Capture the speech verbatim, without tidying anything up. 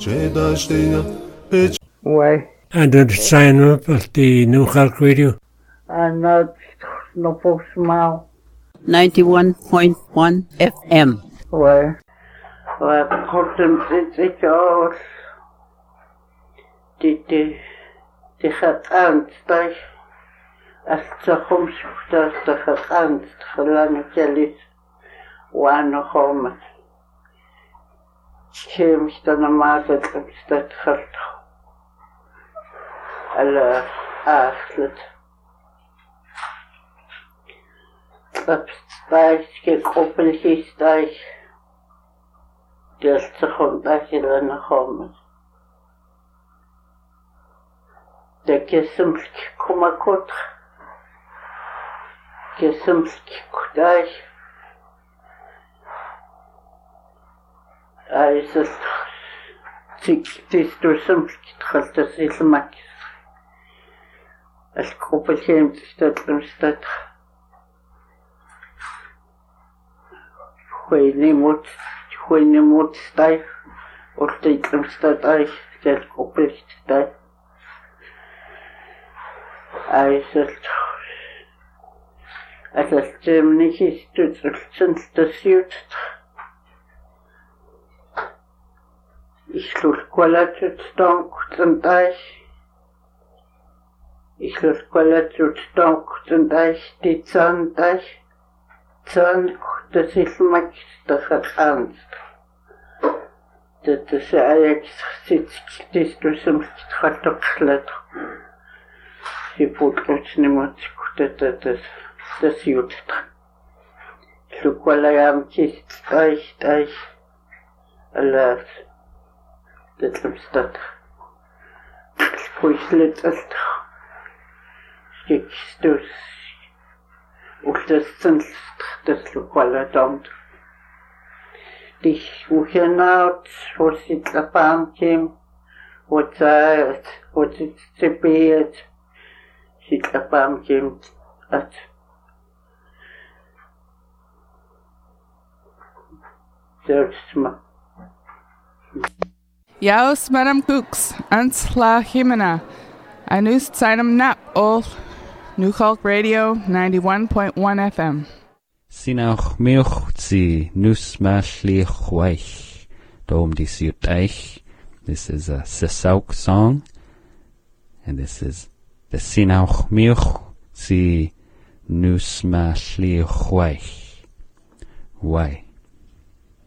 Why? And then sign up at the New York Radio. And not no post smile. ninety-one point one F M. Why? Well, Horton did it all. Did the the hat ernst, als ze soms dat de het ernst gelangen jellies waren komen. Kiem ik dan normaal dat dat gaat. Alle achtlet. Dat stijgt gekoppeld stijgt. Dat ze gewoon dat je dan komen. De kesemski kumakot. Kesemski kudai. Is het tis door semski tchalt as ilmakis. Als koppelgeem stad om stad. Goeie moet, goeie moet stijf. Of dit om stad uit, dat koppelt stijf. Is het als het niet is, doet het sinds de zuid. Ich lus qualatut stonk zendais. Ich lus qualatut stonk zendais, die zandais. Zand, das ist max, das hat ernst. Dat is eigenlijk zit, het is dus een gaat ook slet. Je voelt ons niet meer, dat dat is, dat is juist. Zo kwalaam kist, thuis, thuis, alles. Dat is dat. Spoislet is toch. Kijk, dus. Of dat is een dat is kwalaam. Die hoe je nou, voor zit de paamtje, wat zij, wat zit te beet, zit de paamtje uit. Zelfs maar. Jaus Madam Cooks, ans la Jimena. Anus Tsainam Nap, all New York Radio ninety-one point one F M. Sinach milch zi nus mashli chweich. Dom di siuteich. This is a Sesauk song. And this is the Sinach milch zi nus mashli chweich. Why?